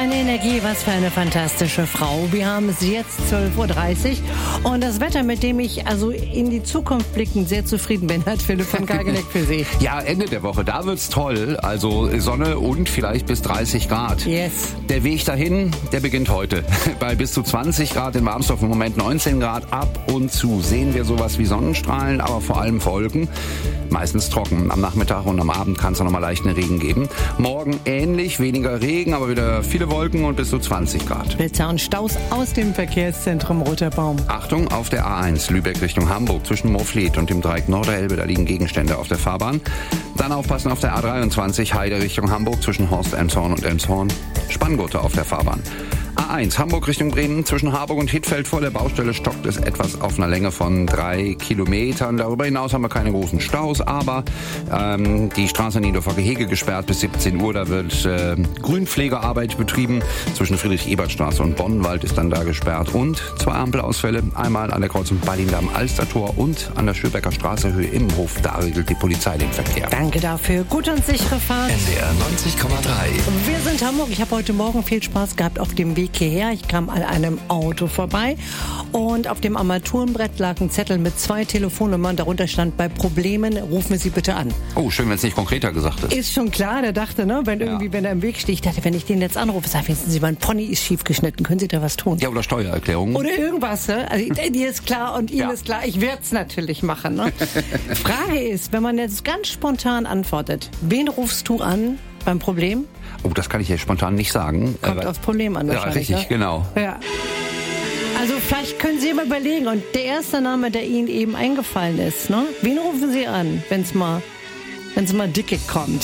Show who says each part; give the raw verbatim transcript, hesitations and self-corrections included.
Speaker 1: eine Energie, was für eine fantastische Frau. Wir haben es jetzt zwölf Uhr dreißig und das Wetter, mit dem ich also in die Zukunft blickend sehr zufrieden bin, hat Philipp von Kargeneck für Sie.
Speaker 2: Ja, Ende der Woche, da wird's toll. Also Sonne und vielleicht bis dreißig Grad.
Speaker 1: Yes.
Speaker 2: Der Weg dahin, der beginnt heute. Bei bis zu zwanzig Grad in Warmsdorf, im Moment neunzehn Grad. Ab und zu sehen wir sowas wie Sonnenstrahlen, aber vor allem Wolken. Meistens trocken. Am Nachmittag und am Abend kann es noch mal leichten Regen geben. Morgen ähnlich, weniger Regen, aber wieder viele Wolken und bis zu zwanzig Grad.
Speaker 1: Blitzer und Staus aus dem Verkehrszentrum Roter Baum.
Speaker 2: Achtung, auf der A eins Lübeck Richtung Hamburg zwischen Moorfleet und dem Dreieck Norderelbe, da liegen Gegenstände auf der Fahrbahn. Dann aufpassen auf der A dreiundzwanzig Heide Richtung Hamburg zwischen Horst Elmshorn und Elmshorn. Spanngurte auf der Fahrbahn. A eins Hamburg Richtung Bremen zwischen Harburg und Hittfeld vor der Baustelle stockt es etwas auf einer Länge von drei Kilometern. Darüber hinaus haben wir keine großen Staus, aber ähm, die Straße Niendorfer Gehege gesperrt bis siebzehn Uhr. Da wird äh, Grünpflegearbeit betrieben. Zwischen Friedrich-Ebert-Straße und Bonnenwald ist dann da gesperrt. Und zwei Ampelausfälle. Einmal an der Kreuzung Ballindamm-Alstertor und an der Schöbecker Straße Höhe Immenhof. Da regelt die Polizei den Verkehr.
Speaker 1: Danke dafür. Gut und sichere Fahrt.
Speaker 3: N D R neunzig Komma drei.
Speaker 1: Wir sind Hamburg. Ich habe heute Morgen viel Spaß gehabt auf dem Weg hierher. Ich kam an einem Auto vorbei und auf dem Armaturenbrett lag ein Zettel mit zwei Telefonnummern. Darunter stand: bei Problemen rufen Sie bitte an.
Speaker 2: Oh, schön, wenn es nicht konkreter gesagt ist.
Speaker 1: Ist schon klar, der dachte, ne, wenn irgendwie, ja. wenn er im Weg steht, ich dachte, wenn ich den jetzt anrufe, sag, wissen Sie, mein Pony ist schief geschnitten, können Sie da was tun?
Speaker 2: Ja, oder Steuererklärung.
Speaker 1: Oder irgendwas, ne? Also, dir ist klar und ihm ja. ist klar, ich werde es natürlich machen, ne? Frage ist, wenn man jetzt ganz spontan antwortet, wen rufst du an beim Problem?
Speaker 2: Oh, das kann ich jetzt spontan nicht sagen.
Speaker 1: Kommt
Speaker 2: aber
Speaker 1: aufs Problem an wahrscheinlich.
Speaker 2: Ja, richtig,
Speaker 1: ne?
Speaker 2: genau.
Speaker 1: Ja. Also vielleicht können Sie mal überlegen, und der erste Name, der Ihnen eben eingefallen ist, ne? Wen rufen Sie an, wenn es mal, wenn's mal dicke kommt?